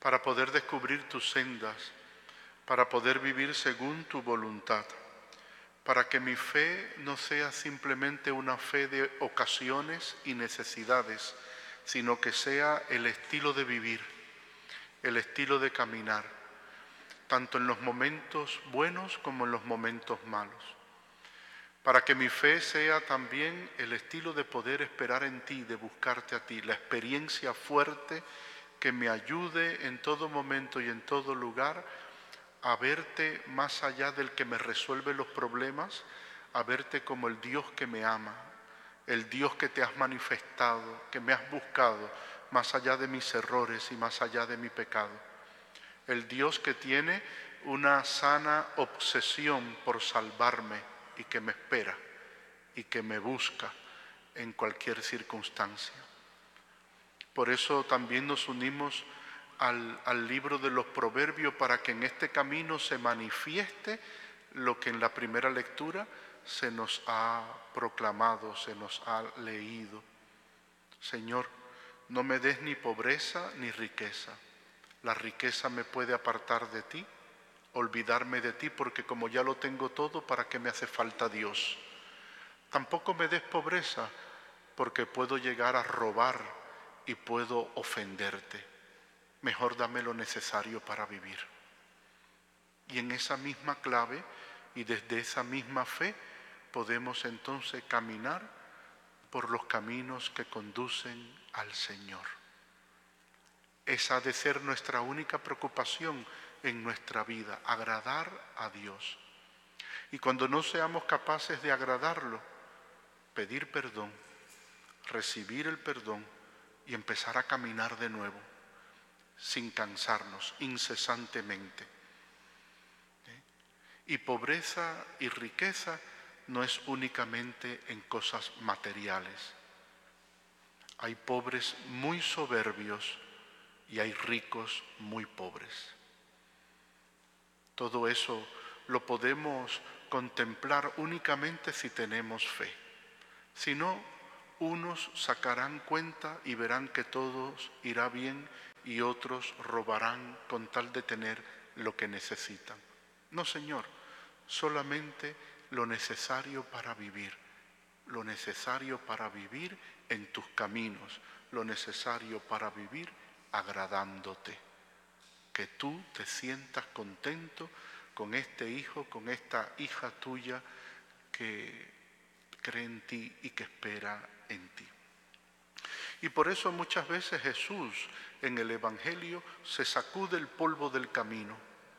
para poder descubrir tus sendas, para poder vivir según tu voluntad, para que mi fe no sea simplemente una fe de ocasiones y necesidades, sino que sea el estilo de vivir, el estilo de caminar, tanto en los momentos buenos como en los momentos malos. Para que mi fe sea también el estilo de poder esperar en ti, de buscarte a ti, la experiencia fuerte que me ayude en todo momento y en todo lugar a verte más allá del que me resuelve los problemas, a verte como el Dios que me ama, el Dios que te has manifestado, que me has buscado más allá de mis errores y más allá de mi pecado. El Dios que tiene una sana obsesión por salvarme y que me espera y que me busca en cualquier circunstancia. Por eso también nos unimos al libro de los Proverbios para que en este camino se manifieste lo que en la primera lectura se nos ha proclamado, se nos ha leído. Señor, no me des ni pobreza ni riqueza. La riqueza me puede apartar de ti, olvidarme de ti, porque como ya lo tengo todo, ¿para qué me hace falta Dios? Tampoco me des pobreza, porque puedo llegar a robar y puedo ofenderte. Mejor dame lo necesario para vivir. Y en esa misma clave y desde esa misma fe podemos entonces caminar por los caminos que conducen al Señor. Esa ha de ser nuestra única preocupación en nuestra vida, agradar a Dios. Y cuando no seamos capaces de agradarlo, pedir perdón, recibir el perdón y empezar a caminar de nuevo, sin cansarnos, incesantemente. Y pobreza y riqueza no es únicamente en cosas materiales. Hay pobres muy soberbios y hay ricos muy pobres. Todo eso lo podemos contemplar únicamente si tenemos fe. Si no, unos sacarán cuenta y verán que todos irá bien y otros robarán con tal de tener lo que necesitan. No, Señor, solamente lo necesario para vivir, lo necesario para vivir en tus caminos, lo necesario para vivir agradándote. Que tú te sientas contento con este hijo, con esta hija tuya que cree en ti y que espera en ti. Y por eso muchas veces Jesús en el Evangelio se sacude el polvo del camino.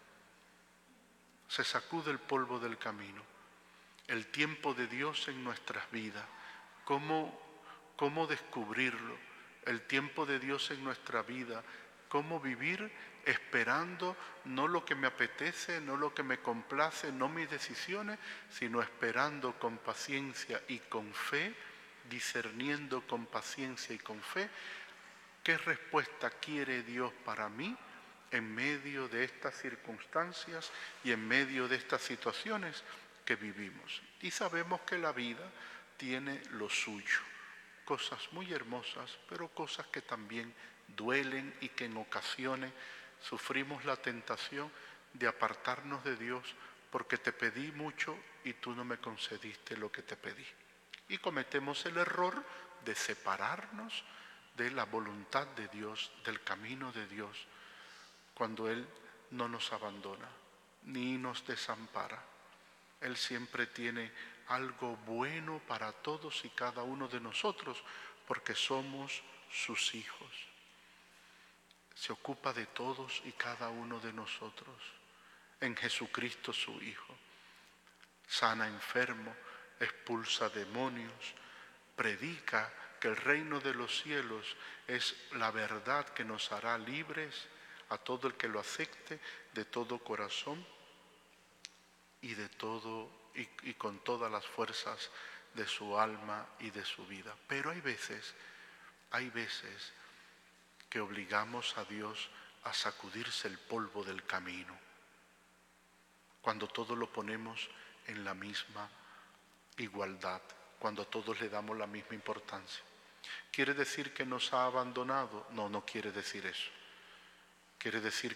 Se sacude el polvo del camino. El tiempo de Dios en nuestras vidas. ¿Cómo descubrirlo? El tiempo de Dios en nuestra vida. Cómo vivir esperando no lo que me apetece, no lo que me complace, no mis decisiones, sino esperando con paciencia y con fe, discerniendo con paciencia y con fe, ¿qué respuesta quiere Dios para mí en medio de estas circunstancias y en medio de estas situaciones que vivimos? Y sabemos que la vida tiene lo suyo, cosas muy hermosas, pero cosas que también duelen y que en ocasiones sufrimos la tentación de apartarnos de Dios porque te pedí mucho y tú no me concediste lo que te pedí. Y cometemos el error de separarnos de la voluntad de Dios, del camino de Dios, cuando Él no nos abandona ni nos desampara. Él siempre tiene algo bueno para todos y cada uno de nosotros, porque somos sus hijos. Se ocupa de todos y cada uno de nosotros, en Jesucristo su Hijo. Sana enfermo, expulsa demonios, predica que el reino de los cielos es la verdad que nos hará libres a todo el que lo acepte de todo corazón y de todo y con todas las fuerzas de su alma y de su vida. Pero hay veces que obligamos a Dios a sacudirse el polvo del camino, cuando todo lo ponemos en la misma igualdad, cuando todos le damos la misma importancia. ¿Quiere decir que nos ha abandonado? No, no quiere decir eso. Quiere decir